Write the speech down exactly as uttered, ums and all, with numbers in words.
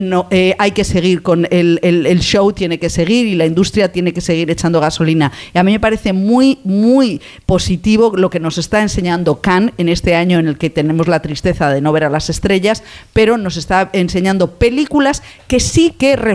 no, eh, hay que seguir con el, el, el show, tiene que seguir y la industria tiene que seguir echando gasolina. Y a mí me parece muy, muy positivo lo que nos está enseñando Cannes en este año en el que tenemos la tristeza de no ver a las estrellas, pero nos está enseñando películas que sí que